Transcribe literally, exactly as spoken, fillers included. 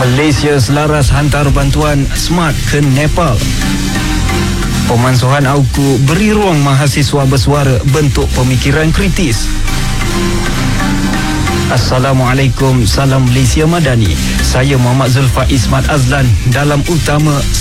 Malaysia selaras hantar bantuan smart ke Nepal. Pemansuhan A U K U beri ruang mahasiswa bersuara bentuk pemikiran kritis. Assalamualaikum, salam Malaysia Madani. Saya Muhammad Zulfa Ismat Azlan dalam utama